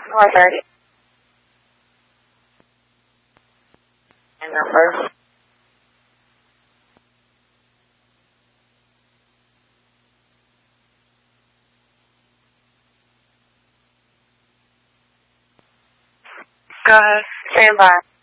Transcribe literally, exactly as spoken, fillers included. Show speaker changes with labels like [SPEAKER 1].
[SPEAKER 1] four thirty. And number. Go ahead. Stand by.